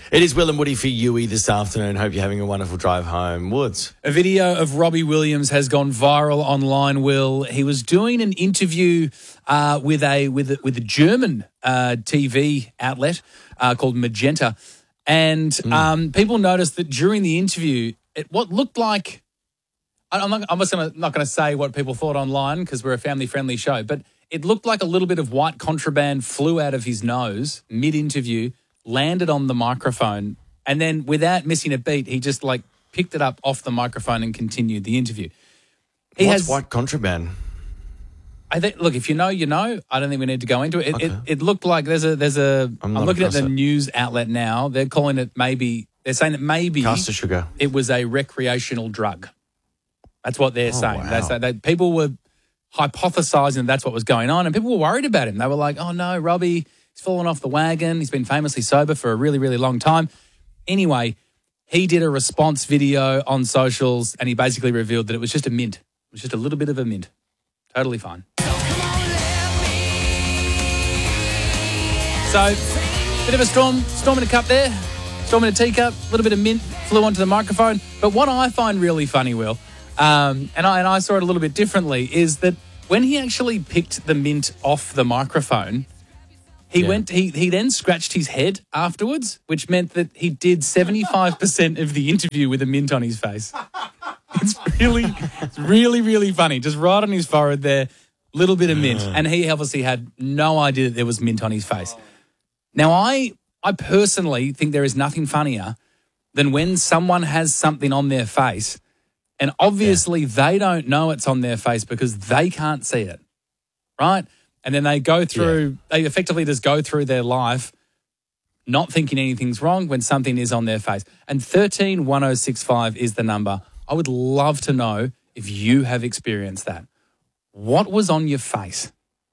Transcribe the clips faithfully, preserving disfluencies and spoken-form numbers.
It is Will and Woody for Yui this afternoon. Hope you're having a wonderful drive home. Woods. A video of Robbie Williams has gone viral online, Will. He was doing an interview uh, with a with a, with a German uh, T V outlet uh, called Magenta. And mm. um, people noticed that during the interview, it, what looked like, I'm not, I'm just gonna, not going to say what people thought online because we're a family-friendly show, but it looked like a little bit of white contraband flew out of his nose mid-interview, landed on the microphone, and then without missing a beat, he just like picked it up off the microphone and continued the interview. He What's has, white contraband? I think. Look, if you know, you know. I don't think we need to go into it. It, Okay. it, it looked like there's a there's a. I'm, I'm not looking at across the it. news outlet now. They're calling it maybe. They're saying that maybe Caster sugar. it was a recreational drug. That's what they're Oh, saying. wow. They say that people were hypothesizing that that's what was going on, and people were worried about him. They were like, "Oh no, Robbie, he's fallen off the wagon. He's been famously sober for a really, really long time." Anyway, he did a response video on socials, and he basically revealed that it was just a mint. It was just a little bit of a mint. Totally fine. So, bit of a storm, storm in a cup there, storm in a teacup, a little bit of mint flew onto the microphone. But what I find really funny, Will, um, and, I, and I saw it a little bit differently, is that when he actually picked the mint off the microphone, he Yeah. went. He he then scratched his head afterwards, which meant that he did seventy-five percent of the interview with a mint on his face. It's really, it's really, really funny. Just right on his forehead there, little bit of mint, and he obviously had no idea that there was mint on his face. Now, I I personally think there is nothing funnier than when someone has something on their face and obviously yeah. they don't know it's on their face because they can't see it, right? And then they go through, yeah. they effectively just go through their life not thinking anything's wrong when something is on their face. And thirteen one oh six five is the number. I would love to know if you have experienced that. What was on your face?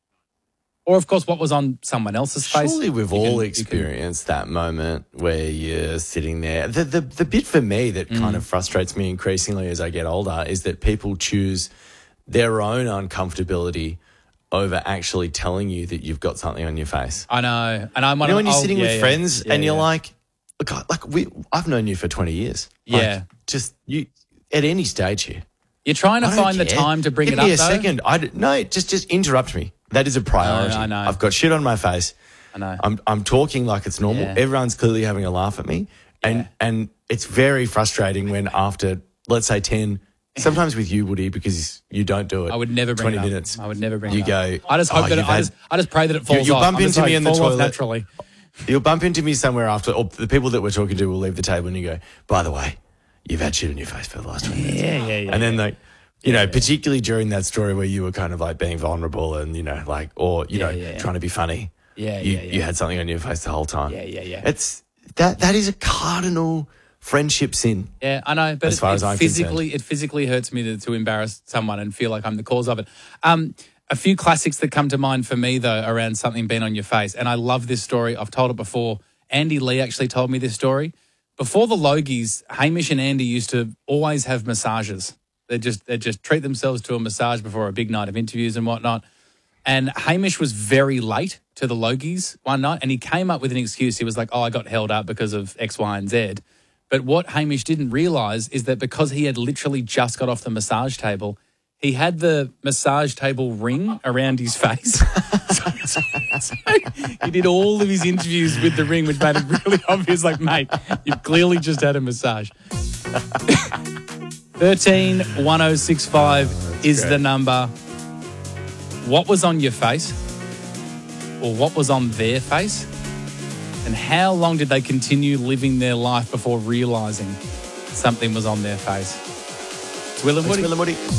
Or, of course, what was on someone else's face? Surely we've You all can- experienced that moment where you're sitting there. The, the, the bit for me that Mm. kind of frustrates me increasingly as I get older is that people choose their own uncomfortability over actually telling you that you've got something on your face. I know. And I'm You know when you're oh, sitting yeah, with yeah. friends Yeah, and you're yeah. like, look, I- like we, I've known you for twenty years. Like, Yeah. just you at any stage here. You're trying to I don't find the care. time to bring Give it up, me a though. second. I d- no, just just interrupt me. That is a priority. I know. I've got shit on my face. I know. I'm I'm talking like it's normal. Yeah. Everyone's clearly having a laugh at me, and Yeah. and it's very frustrating when after let's say ten, sometimes with you, Woody, because you don't do it. I would never bring twenty it up. minutes. I would never bring you it up. go. I just hope "Oh, that it, you've I, had- just, I just pray that it falls you'll off. bump I'm just into me like, in the fall off toilet. naturally. You'll bump into me somewhere after, or the people that we're talking to will leave the table, and you go, by the way, you've had shit on your face for the last twenty minutes. Yeah, yeah, yeah. And then like, you know, particularly during that story where you were kind of like being vulnerable and, you know, like, or, you Yeah, know, yeah, yeah. trying to be funny. Yeah, you, yeah, yeah. You had something on your face the whole time. Yeah, yeah, yeah. It's, that, that is a cardinal friendship sin. Yeah, I know, but As it, far it as I'm physically it physically hurts me to, to embarrass someone and feel like I'm the cause of it. Um, a few classics that come to mind for me though around something being on your face, and I love this story. I've told it before. Andy Lee actually told me this story. Before the Logies, Hamish and Andy used to always have massages. They just they just treat themselves to a massage before a big night of interviews and whatnot. And Hamish was very late to the Logies one night, and he came up with an excuse. He was like, "Oh, I got held up because of X, Y, and Z." But what Hamish didn't realise is that because he had literally just got off the massage table, he had the massage table ring around his face. so, so, so he did all of his interviews with the ring, which made it really obvious, like, mate, you've clearly just had a massage. thirteen one oh six five is the number. What was on your face? Or what was on their face? And how long did they continue living their life before realising something was on their face? It's Will and It's Woody. Will and Woody.